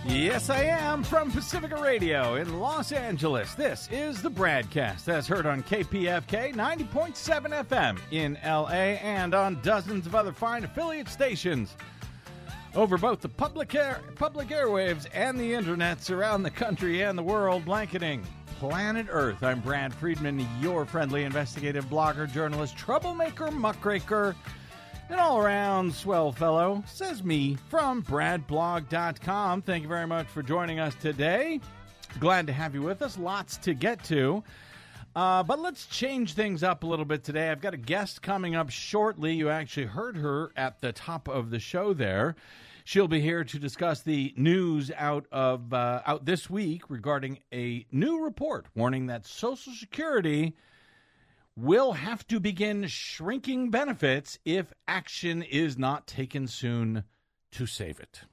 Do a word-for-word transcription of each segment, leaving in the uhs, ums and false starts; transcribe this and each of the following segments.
Yes, I am from Pacifica Radio in Los Angeles. This is the Bradcast, as heard on K P F K ninety point seven F M in L A and on dozens of other fine affiliate stations over both the public air, public airwaves and the internets around the country and the world, blanketing planet Earth. I'm Brad Friedman, your friendly investigative blogger, journalist, troublemaker, muckraker, an all-around swell fellow, says me, from brad blog dot com. Thank you very much for joining us today. Glad to have you with us. Lots to get to. Uh, but let's change things up a little bit today. I've got a guest coming up shortly. You actually heard her at the top of the show there. She'll be here to discuss the news out of uh, out this week regarding a new report warning that Social Security will have to begin shrinking benefits if action is not taken soon to save it.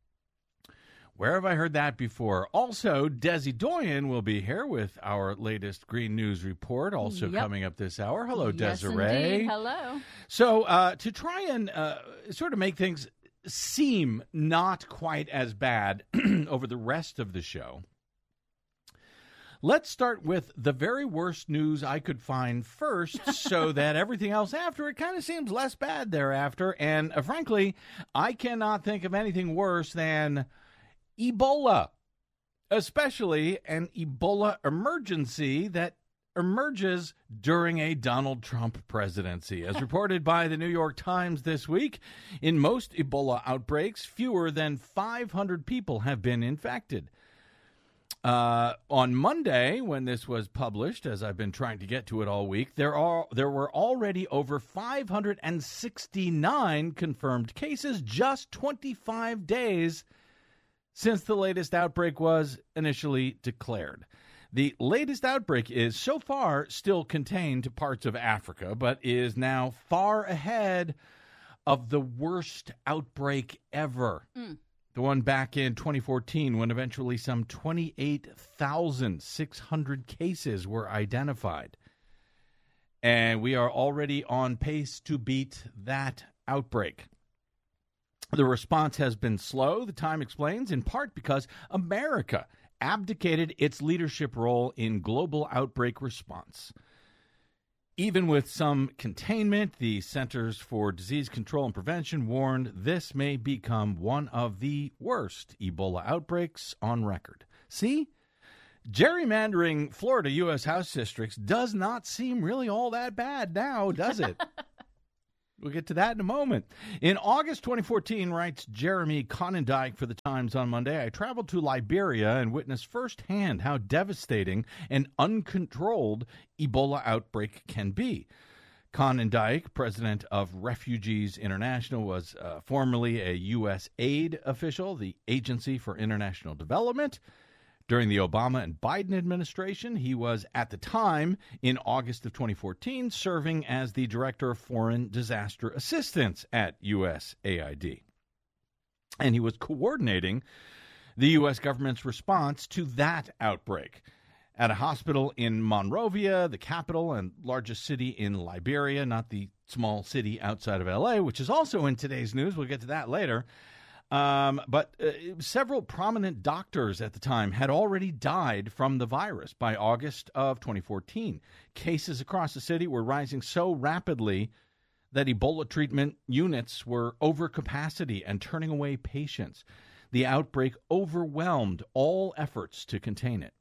Where have I heard that before? Also, Desi Doyen will be here with our latest Green News report, also yep. coming up this hour. Hello, yes, Desiree. Indeed. Hello. So uh, to try and uh, sort of make things seem not quite as bad over the rest of the show, let's start with the very worst news I could find first so that everything else after it kind of seems less bad thereafter. And uh, frankly, I cannot think of anything worse than Ebola, especially an Ebola emergency that emerges during a Donald Trump presidency. As reported by the New York Times this week, in most Ebola outbreaks, fewer than five hundred people have been infected. Uh, on Monday, when this was published, as I've been trying to get to it all week, there are there were already over five hundred sixty-nine confirmed cases just twenty-five days since the latest outbreak was initially declared. The latest outbreak is so far still contained to parts of Africa, but is now far ahead of the worst outbreak ever. Mm. The one back in twenty fourteen, when eventually some twenty-eight thousand six hundred cases were identified. And we are already on pace to beat that outbreak. The response has been slow, the Time explains, in part because America abdicated its leadership role in global outbreak response. Even with some containment, the Centers for Disease Control and Prevention warned this may become one of the worst Ebola outbreaks on record. See? Gerrymandering Florida U S House districts does not seem really all that bad now, does it? We'll get to that in a moment. In August twenty fourteen, writes Jeremy Conondike for the Times on Monday, I traveled to Liberia and witnessed firsthand how devastating an uncontrolled Ebola outbreak can be. Conondike, president of Refugees International, was uh, formerly a U S aid official, the Agency for International Development. During the Obama and Biden administration, he was, at the time, in August of twenty fourteen, serving as the Director of Foreign Disaster Assistance at U S A I D. And he was coordinating the U S government's response to that outbreak. At a hospital in Monrovia, the capital and largest city in Liberia, not the small city outside of L A, which is also in today's news. We'll get to that later. Um, but uh, several prominent doctors at the time had already died from the virus by August of twenty fourteen. Cases across the city were rising so rapidly that Ebola treatment units were over capacity and turning away patients. The outbreak overwhelmed all efforts to contain it.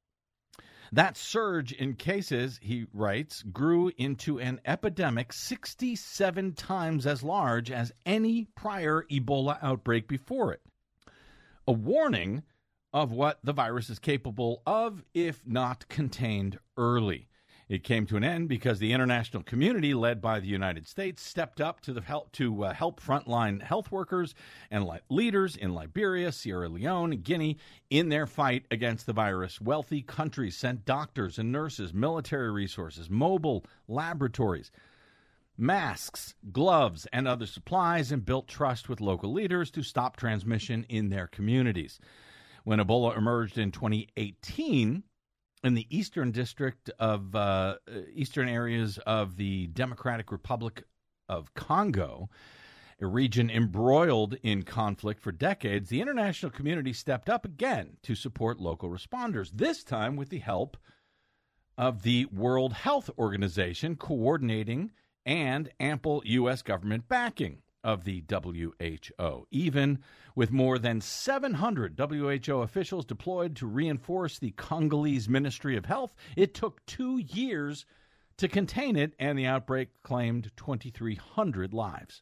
That surge in cases, he writes, grew into an epidemic sixty-seven times as large as any prior Ebola outbreak before it. A warning of what the virus is capable of if not contained early. It came to an end because the international community, led by the United States, stepped up to the help to uh, help frontline health workers and li- leaders in Liberia, Sierra Leone, and Guinea in their fight against the virus. Wealthy countries sent doctors and nurses, military resources, mobile laboratories, masks, gloves, and other supplies, and built trust with local leaders to stop transmission in their communities. When Ebola emerged in twenty eighteen, in the eastern district of uh, eastern areas of the Democratic Republic of Congo, a region embroiled in conflict for decades, the international community stepped up again to support local responders, this time with the help of the World Health Organization coordinating and ample U S government backing of the W H O. Even with more than seven hundred W H O officials deployed to reinforce the Congolese Ministry of Health, it took two years to contain it, and the outbreak claimed twenty-three hundred lives.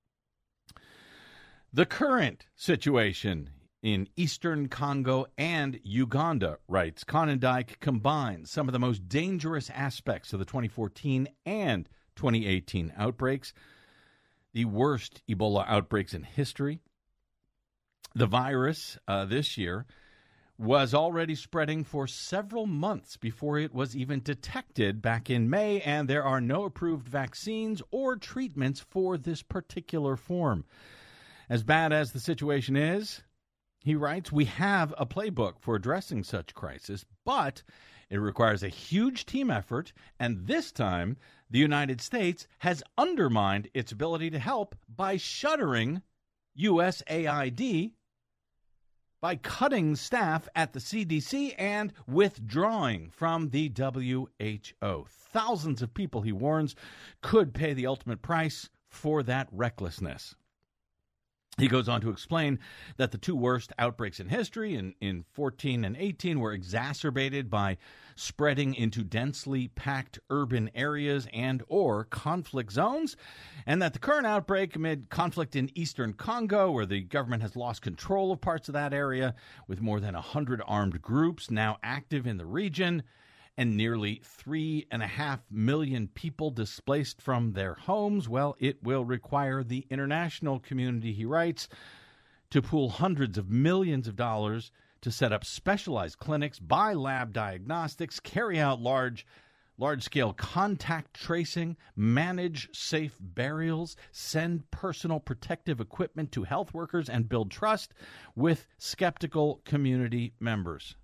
The current situation in eastern Congo and Uganda, writes Konendijk, combines some of the most dangerous aspects of the twenty fourteen and twenty eighteen outbreaks, the worst Ebola outbreaks in history. The virus uh, this year was already spreading for several months before it was even detected back in May, and there are no approved vaccines or treatments for this particular form. As bad as the situation is, he writes, we have a playbook for addressing such crisis, but it requires a huge team effort, and this time the United States has undermined its ability to help by shuttering U S A I D, by cutting staff at the C D C, and withdrawing from the W H O. Thousands of people, he warns, could pay the ultimate price for that recklessness. He goes on to explain that the two worst outbreaks in history, in, in fourteen and eighteen, were exacerbated by spreading into densely packed urban areas and or conflict zones, and that the current outbreak amid conflict in eastern Congo, where the government has lost control of parts of that area, with more than one hundred armed groups now active in the region, and nearly three and a half million people displaced from their homes, well, it will require the international community, he writes, to pool hundreds of millions of dollars to set up specialized clinics, buy lab diagnostics, carry out large, large-scale contact tracing, manage safe burials, send personal protective equipment to health workers, and build trust with skeptical community members.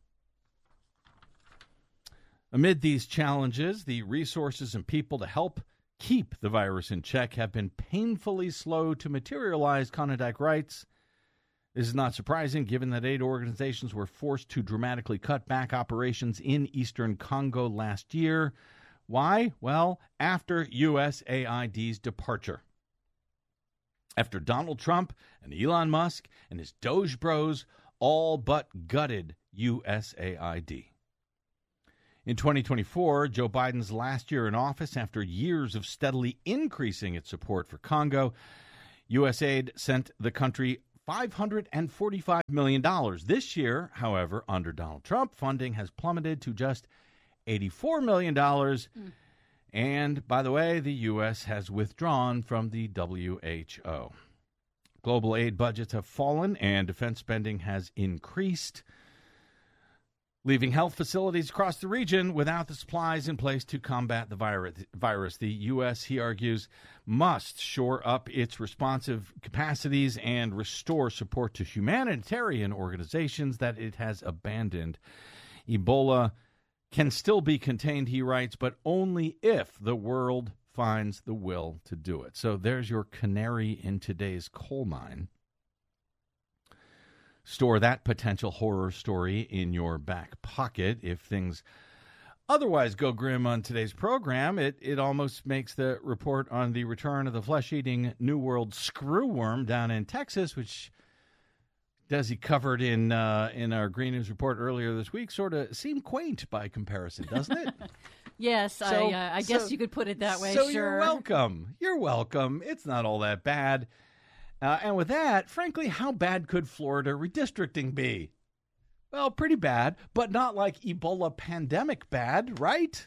Amid these challenges, the resources and people to help keep the virus in check have been painfully slow to materialize, Konendijk writes. This is not surprising, given that aid organizations were forced to dramatically cut back operations in eastern Congo last year. Why? Well, after U S A I D's departure. After Donald Trump and Elon Musk and his Doge bros all but gutted U S A I D. In twenty twenty-four, Joe Biden's last year in office, after years of steadily increasing its support for Congo, U S A I D sent the country five hundred forty-five million dollars. This year, however, under Donald Trump, funding has plummeted to just eighty-four million dollars. Mm. And, by the way, the U S has withdrawn from the W H O. Global aid budgets have fallen and defense spending has increased, leaving health facilities across the region without the supplies in place to combat the virus. The U S, he argues, must shore up its responsive capacities and restore support to humanitarian organizations that it has abandoned. Ebola can still be contained, he writes, but only if the world finds the will to do it. So there's your canary in today's coal mine. Store that potential horror story in your back pocket. If things otherwise go grim on today's program, it, it almost makes the report on the return of the flesh-eating New World screwworm down in Texas, which Desi covered in uh, in our Green News report earlier this week, sort of seem quaint by comparison, doesn't it? Yes, so, I, uh, I guess so, you could put it that way, so sure. You're welcome. You're welcome. It's not all that bad. Uh, and with that, frankly, how bad could Florida redistricting be? Well, pretty bad, but not like Ebola pandemic bad, right?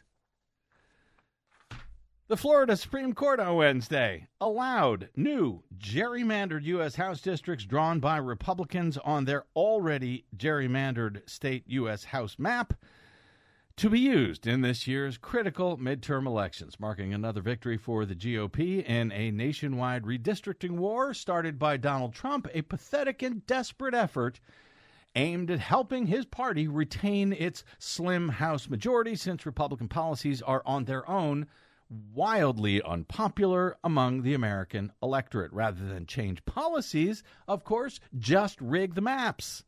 The Florida Supreme Court on Wednesday allowed new gerrymandered U S House districts drawn by Republicans on their already gerrymandered state U S House map to be used in this year's critical midterm elections, marking another victory for the G O P in a nationwide redistricting war started by Donald Trump, a pathetic and desperate effort aimed at helping his party retain its slim House majority since Republican policies are on their own wildly unpopular among the American electorate. Rather than change policies, of course, just rig the maps.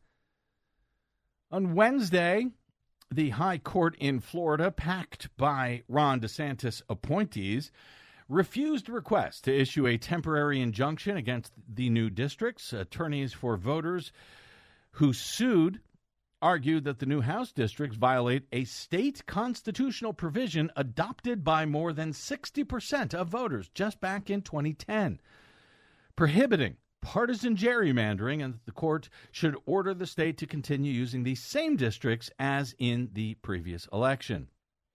On Wednesday, the High Court in Florida, packed by Ron DeSantis appointees, refused a request to issue a temporary injunction against the new districts. Attorneys for voters who sued argued that the new House districts violate a state constitutional provision adopted by more than sixty percent of voters just back in twenty ten, prohibiting partisan gerrymandering, and the court should order the state to continue using these same districts as in the previous election.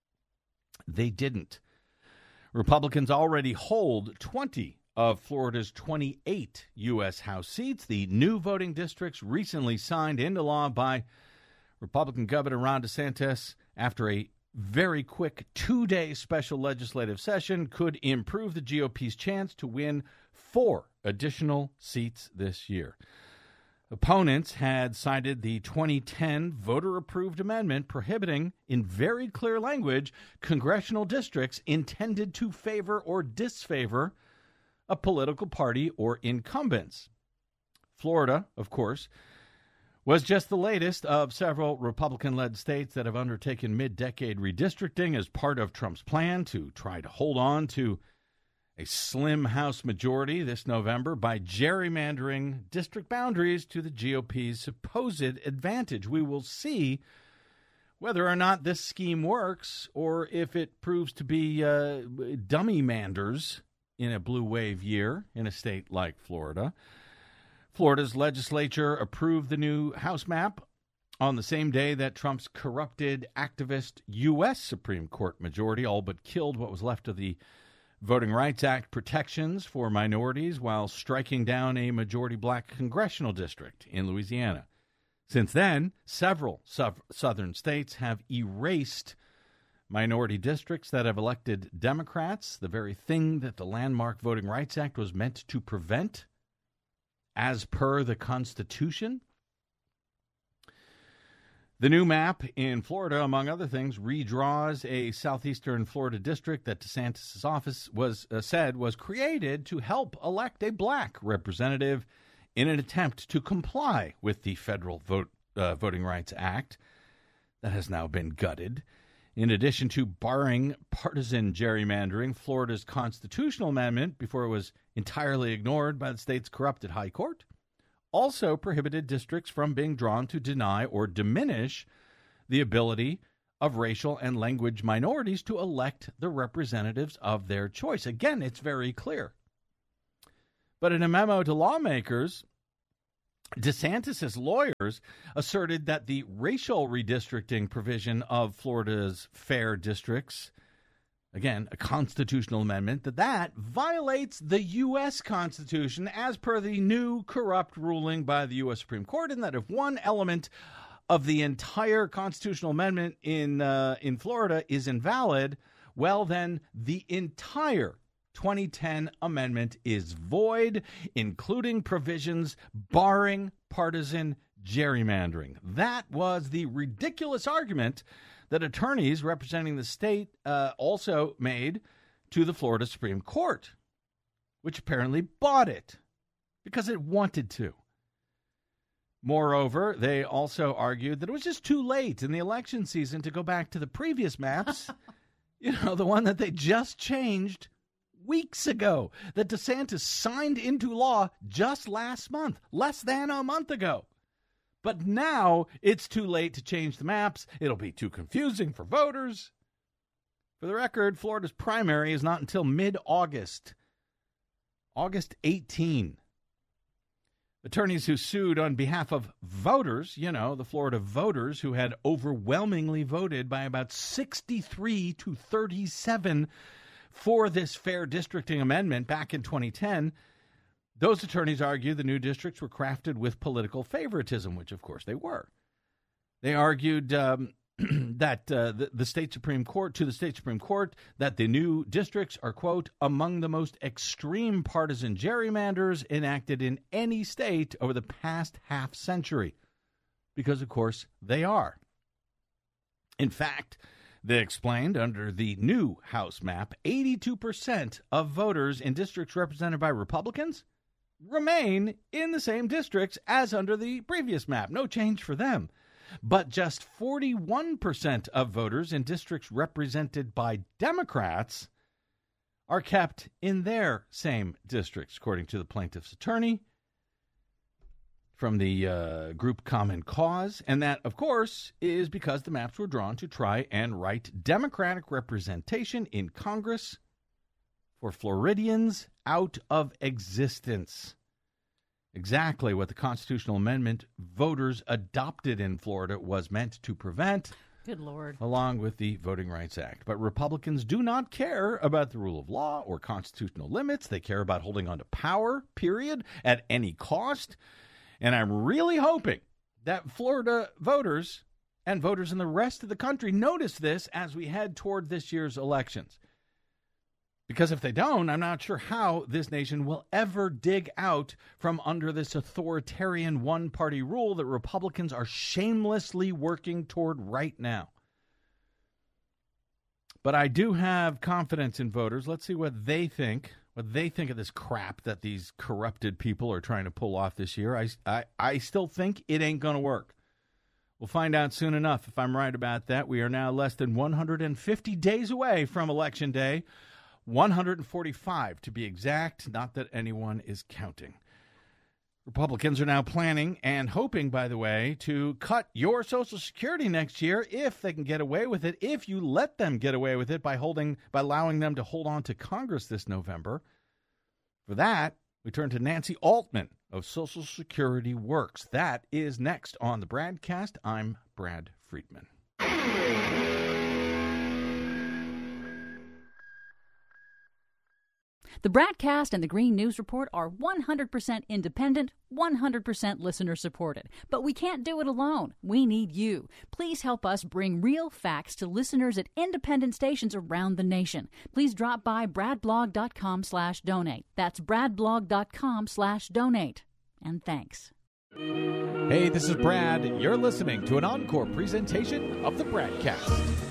They didn't. Republicans already hold twenty of Florida's twenty-eight U S House seats. The new voting districts, recently signed into law by Republican Governor Ron DeSantis after a very quick two-day special legislative session, could improve the G O P's chance to win four additional seats this year. Opponents had cited the twenty ten voter-approved amendment prohibiting, in very clear language, congressional districts intended to favor or disfavor a political party or incumbents. Florida, of course, was just the latest of several Republican-led states that have undertaken mid-decade redistricting as part of Trump's plan to try to hold on to a slim House majority this November by gerrymandering district boundaries to the G O P's supposed advantage. We will see whether or not this scheme works or if it proves to be uh, dummy manders in a blue wave year in a state like Florida. Florida's legislature approved the new House map on the same day that Trump's corrupted activist U S Supreme Court majority all but killed what was left of the Voting Rights Act protections for minorities while striking down a majority black congressional district in Louisiana. Since then, several su- southern states have erased minority districts that have elected Democrats, the very thing that the landmark Voting Rights Act was meant to prevent, as per the Constitution. The new map in Florida, among other things, redraws a southeastern Florida district that DeSantis' office was uh, said was created to help elect a black representative in an attempt to comply with the federal vote, uh, Voting Rights Act that has now been gutted. In addition to barring partisan gerrymandering, Florida's constitutional amendment, before it was entirely ignored by the state's corrupted high court, also prohibited districts from being drawn to deny or diminish the ability of racial and language minorities to elect the representatives of their choice. Again, it's very clear. But in a memo to lawmakers, DeSantis' lawyers asserted that the racial redistricting provision of Florida's fair districts, again, a constitutional amendment, that that violates the U S Constitution as per the new corrupt ruling by the U S Supreme Court, and that if one element of the entire constitutional amendment in uh, in Florida is invalid, well, then the entire twenty ten amendment is void, including provisions barring partisan gerrymandering. That was the ridiculous argument that attorneys representing the state uh, also made to the Florida Supreme Court, which apparently bought it because it wanted to. Moreover, they also argued that it was just too late in the election season to go back to the previous maps, you know, the one that they just changed weeks ago, that DeSantis signed into law just last month, less than a month ago. But now it's too late to change the maps. It'll be too confusing for voters. For the record, Florida's primary is not until mid-August, August eighteenth. Attorneys who sued on behalf of voters, you know, the Florida voters who had overwhelmingly voted by about sixty-three to thirty-seven for this fair districting amendment back in twenty ten, those attorneys argue the new districts were crafted with political favoritism, which, of course, they were. They argued um, that uh, the, the state Supreme Court, to the state Supreme Court, that the new districts are, quote, among the most extreme partisan gerrymanders enacted in any state over the past half century. Because, of course, they are. In fact, They explained under the new House map, eighty-two percent of voters in districts represented by Republicans remain in the same districts as under the previous map. No change for them. But just forty-one percent of voters in districts represented by Democrats are kept in their same districts, according to the plaintiff's attorney from the uh, group Common Cause. And that, of course, is because the maps were drawn to try and write Democratic representation in Congress for Floridians out of existence. Exactly what the constitutional amendment voters adopted in Florida was meant to prevent. Good Lord. Along with the Voting Rights Act. But Republicans do not care about the rule of law or constitutional limits. They care about holding on to power, period, at any cost. And I'm really hoping that Florida voters and voters in the rest of the country notice this as we head toward this year's elections. Because if they don't, I'm not sure how this nation will ever dig out from under this authoritarian one-party rule that Republicans are shamelessly working toward right now. But I do have confidence in voters. Let's see what they think, what they think of this crap that these corrupted people are trying to pull off this year. I, I, I still think it ain't going to work. We'll find out soon enough if I'm right about that. We are now less than one hundred fifty days away from Election Day. one hundred forty-five to be exact, not that anyone is counting. Republicans are now planning and hoping, by the way, to cut your Social Security next year if they can get away with it, if you let them get away with it by holding, by allowing them to hold on to Congress this November. For that, we turn to Nancy Altman of Social Security Works. That is next on the BradCast. I'm Brad Friedman. The BradCast and the Green News Report are one hundred percent independent, one hundred percent listener-supported. But we can't do it alone. We need you. Please help us bring real facts to listeners at independent stations around the nation. Please drop by bradblog.com slash donate. That's bradblog.com slash donate. And thanks. Hey, this is Brad. You're listening to an encore presentation of the BradCast.